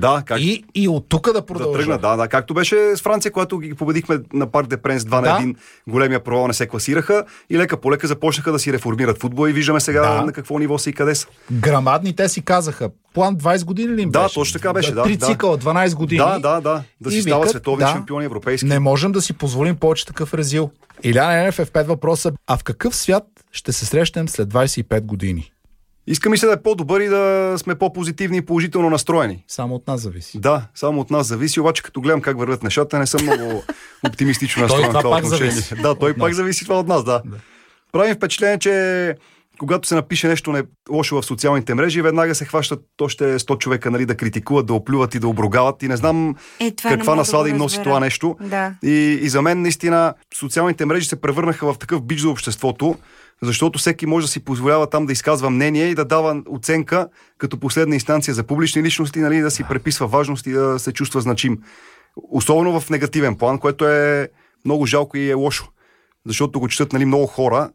Да, и от тук да продължа. Да, както беше с Франция, когато ги победихме на Парк де Пренс 2-1, големия провал, не се класираха и лека по лека започнаха да си реформират футбола и виждаме сега на какво ниво са и къде са. Грамадни те си казаха. План 20 години ли им беше? Да, точно така беше. 3 цикъла, 12 години. Да си става световни шампиони европейски. Не можем да си позволим повече такъв резил. Илян Енев е в 5 въпроса. А в какъв свят ще се срещнем след 25 години? Иска ми се да е по-добър и да сме по-позитивни и положително настроени. Само от нас зависи. Да, само от нас зависи, обаче като гледам как вървят нещата, не съм много оптимистично настроен в това отношение. Да, той пак зависи това от нас, да. Правим впечатление, че когато се напише нещо лошо в социалните мрежи, веднага се хващат още 100 човека, нали, да критикуват, да оплюват и да обругават. И не знам каква наслада им носи това нещо. Да. И за мен наистина социалните мрежи се превърнаха в такъв бич за обществото, защото всеки може да си позволява там да изказва мнение и да дава оценка като последна инстанция за публични личности, нали, да си преписва важност и да се чувства значим. Особено в негативен план, което е много жалко и е лошо. Защото го четат, нали, много хора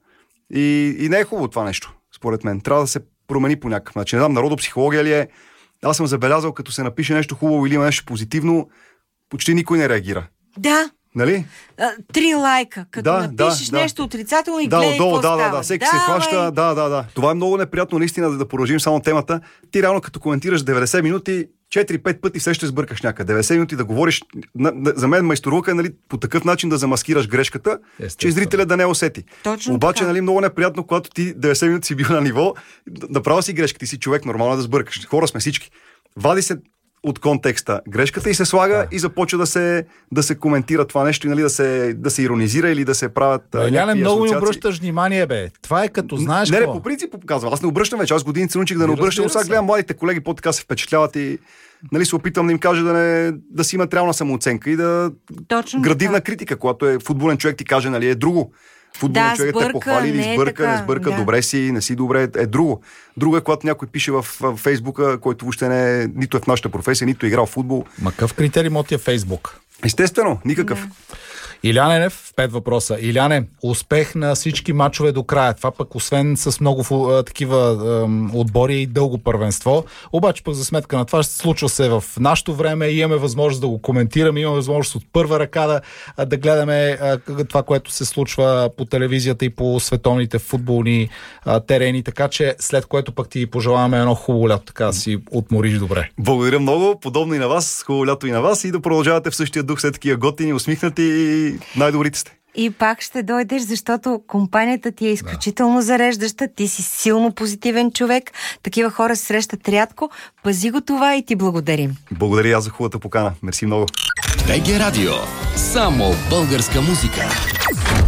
и не е хубаво това нещо, според мен. Трябва да се промени по някакъв начин. Не знам, народопсихология ли е. Аз съм забелязал, като се напише нещо хубаво или има нещо позитивно, почти никой не реагира. Да. Нали? 3 лайка, като напишеш нещо отрицателно и гледай какво става. Да, всеки се хваща. Да. Това е много неприятно, наистина, да продължим само темата. Ти реално като коментираш 90 минути, 4-5 пъти все ще сбъркаш някъде. 90 минути да говориш, за мен майсторука е, нали, по такъв начин да замаскираш грешката, че зрителя да не усети. Точно обаче, така. нали, много неприятно, когато ти 90 минути си бил на ниво, направя си грешка, ти си човек, нормално да сбъркаш. Хора сме всички. Вади се от контекста грешката и се слага и започва да се коментира това нещо, нали, да се иронизира или да се правят някакви много ми обръщаш внимание, бе. Това е като знаеш Не, по принцип казвам. Аз не обръщам вече. Аз години се научих да не обръщам, но сега гледам младите колеги по-така се впечатляват и, нали, се опитам да им кажа да си имат реална самооценка и да градивна критика, когато е футболен човек ти каже, нали, е друго. Футболен човек те похвали или сбърка, не сбърка, добре си, не си добре, е друго. Друго е, когато някой пише в Фейсбука, който въобще не е нито е в нашата професия, нито е играл в футбол. Ма какъв критерий моти е Фейсбук? Естествено, никакъв. Илян Енев, 5 въпроса. Иляне, успех на всички мачове до края. Това пък освен с много такива отбори и дълго първенство. Обаче пък за сметка на това ще случва се в нашето време и имаме възможност да го коментираме, имаме възможност от първа ръка да гледаме това, което се случва по телевизията и по световните футболни терени, така че след което пък ти пожелаваме едно хубаво лято, така да си отмориш добре. Благодаря много, подобно и на вас, хубаво лято и на вас и да продължавате в същия дух, след такива готини, усмихнати и най-добрите сте. И пак ще дойдеш, защото компанията ти е изключително зареждаща, ти си силно позитивен човек, такива хора се срещат рядко, пази го това и ти благодарим. Благодаря аз за хубавата покана, мерси много. БГ Радио, само българска музика.